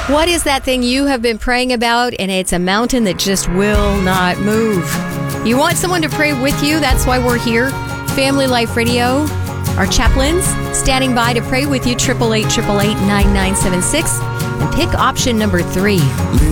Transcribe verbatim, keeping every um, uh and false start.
What is that thing you have been praying about, and it's a mountain that just will not move? You want someone to pray with you? That's why we're here. Family Life Radio. Our chaplains standing by to pray with you. eight eight eight, eight eight eight, nine nine seven six. And pick option number three.